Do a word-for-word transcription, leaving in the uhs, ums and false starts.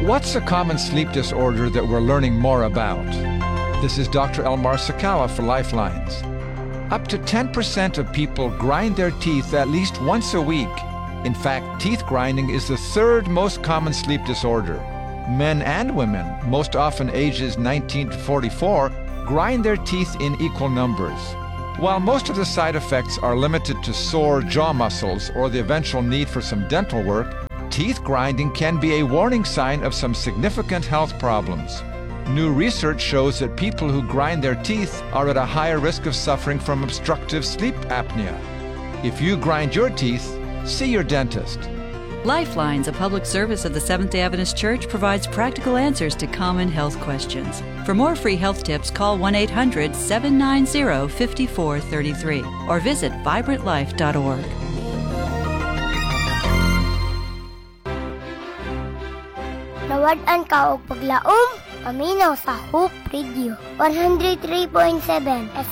What's a common sleep disorder that we're learning more about? This is Doctor Elmar Sakala for Lifelines. Up to ten percent of people grind their teeth at least once a week. In fact, teeth grinding is the third most common sleep disorder. Men and women, most often ages nineteen to forty-four, grind their teeth in equal numbers. While most of the side effects are limited to sore jaw muscles or the eventual need for some dental work, teeth grinding can be a warning sign of some significant health problems. New research shows that people who grind their teeth are at a higher risk of suffering from obstructive sleep apnea. If you grind your teeth, see your dentist. Lifelines, a public service of the Seventh-day Adventist Church, provides practical answers to common health questions. For more free health tips, call one eight hundred, seven nine zero, five four three three or visit vibrant life dot org. Nawad-an ka og paglaom, paminaw sa Hope Radio one oh three point seven F